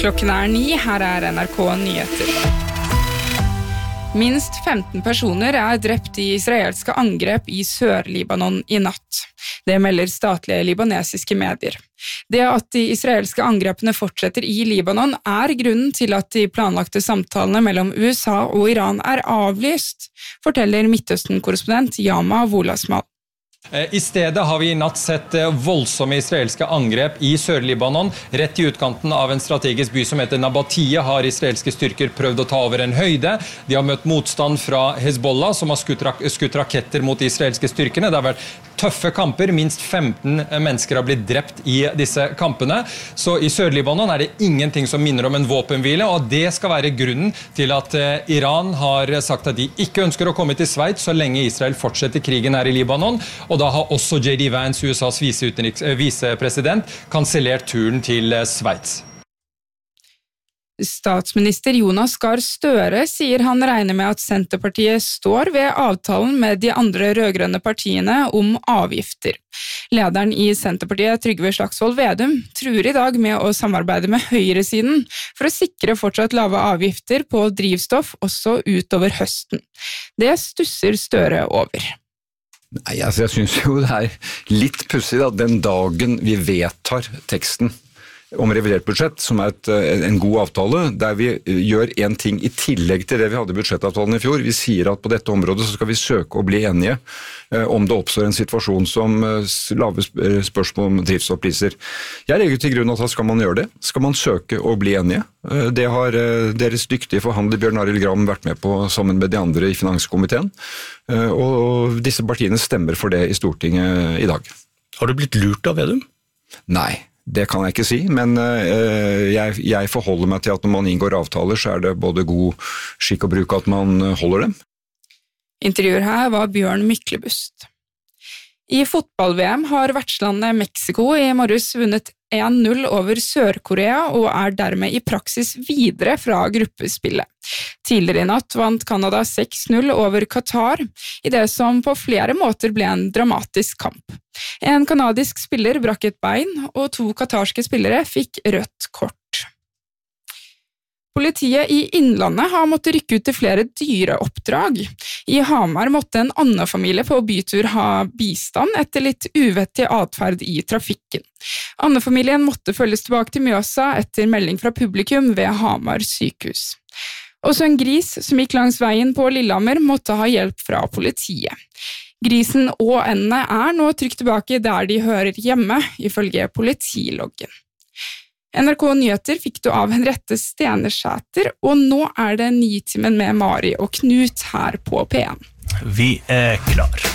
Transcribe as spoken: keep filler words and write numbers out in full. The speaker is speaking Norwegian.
Klokken er ni, her er N R K Nyheter. Minst femten personer er drept i israelske angrep i Sør-Libanon i natt. Det melder statlige libanesiske medier. Det at de israelske angrepene fortsetter i Libanon er grunnen til at de planlagte samtalene mellom U S A og Iran er avlyst, forteller Midtøsten-korrespondent Yama Wolasmal. I stedet har vi i natt sett voldsomme israelske angrep i Sør-Libanon. Rett i utkanten av en strategisk by som heter Nabatie har israelske styrker prøvd å ta over en høyde. De har møtt motstand fra Hezbollah, som har skutt, rak skutt raketter mot de israelske styrkene. Det har vært tøffe kamper. Minst femten mennesker har blitt drept i disse kampene. Så i Sør-Libanon er det ingenting som minner om en våpenhvile, og det skal være grunnen til at Iran har sagt at de ikke ønsker å komme til Sveits så lenge Israel fortsetter krigen her i Libanon. Og da har også J D Vance, U S As visepresident, kansellert turen til Sveits. Statsminister Jonas Gahr Støre sier han regner med at Senterpartiet står ved avtalen med de andre rødgrønne partiene om avgifter. Lederen i Senterpartiet, Trygve Slagsvold Vedum, truer i dag med å samarbeide med høyresiden for å sikre fortsatt lave avgifter på drivstoff også utover høsten. Det stusser Støre over. Nei, altså jeg synes jo det er litt pussig da, den dagen vi vedtar teksten om revidert budsjett, som er et, en god avtale, der vi gjør en ting i tillegg til det vi hadde i budsjettavtalen i fjor. Vi sier at på dette området så skal vi søke å bli enige om det oppstår en situasjon som lave spørsmål om drivstoffpriser. Jeg legger til grunn at da skal man gjøre det. Skal man søke å bli enige? Det har deres dyktige forhandler Bjørn Arild Gram vært med på sammen med de andre i finanskomiteen, og disse partiene stemmer for det i Stortinget i dag. Har du blitt lurt av Vedum? Nei. Det kan jeg ikke si, men uh, jeg, jeg forholder meg til at når man inngår avtaler, så er det både god skikk og bruk at man holder dem. Intervjuer her var Bjørn Myklebust. I fotball-V M har vertslandet Mexico i morges vunnet en null over Sør-Korea og er dermed i praksis videre fra gruppespillet. Tidligere i natt vant Canada seks null over Qatar, i det som på flere måter ble en dramatisk kamp. En kanadisk spiller brakk et bein, og to katarske spillere fikk rødt kort. Politiet i Innlandet har måttet rykke ut til flere dyreoppdrag. I Hamar måtte en annen familie på bytur ha bistand etter litt uvettig atferd i trafikken. Andefamilien måtte følges tilbake til Mjøsa etter melding fra publikum ved Hamar sykehus. Også en gris som gikk langs veien på Lillehammer måtte ha hjelp fra politiet. Grisen og endene er nå trygt tilbake der de hører hjemme, ifølge politiloggen. N R K Nyheter fikk du av Henriette Stenesæter, og nå er det Nitimen med Mari og Knut her på P en. Vi er klar.